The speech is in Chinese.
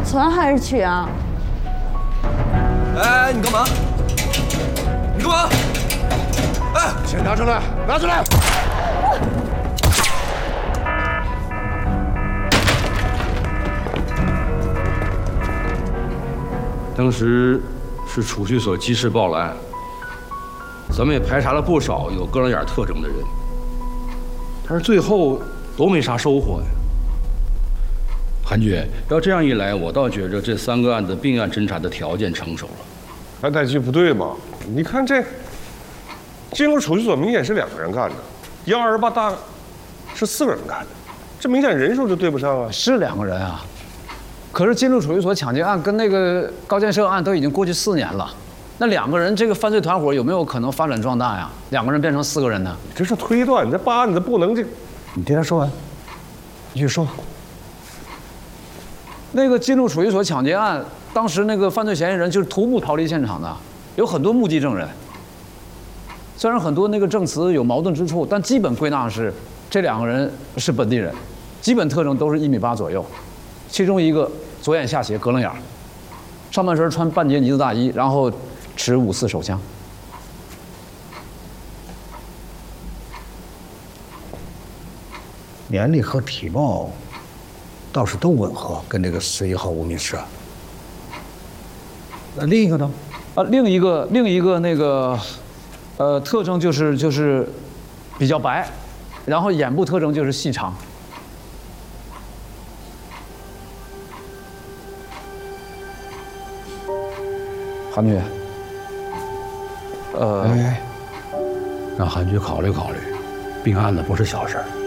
存还是取啊？ 哎，你干嘛？你干嘛？哎， 钱拿出来，拿出来！ 当时是储蓄所及时报了案，咱们也排查了不少有哥伦眼特征的人，但是最后都没啥收获呀。韩局，要这样一来，我倒觉着这3个案子并案侦查的条件成熟了。 安太基不对嘛？你看这，进入储蓄所明显是2个人干的，128大是4个人干的，这明显人数就对不上啊。 是2个人啊，可是进入储蓄所抢劫案跟那个高建设案都已经过去4年了，那2个人这个犯罪团伙有没有可能发展壮大呀？2个人变成4个人呢？ 这是推断，你这办案子不能这。 你听他说完，继续说。 那个进入储蓄所抢劫案，当时那个犯罪嫌疑人就是徒步逃离现场的，有很多目击证人。虽然很多那个证词有矛盾之处，但基本归纳是这2个人是本地人，基本特征都是1.8米左右，其中一个左眼下斜，格楞眼，上半身穿半截呢子大衣，然后持5.4手枪。 年龄和体貌倒是都吻合，跟这个11号无名氏。那另一个呢？ 另一个那个，特征就是比较白，然后眼部特征就是细长。韩局， 让韩局考虑考虑，并案子不是小事儿。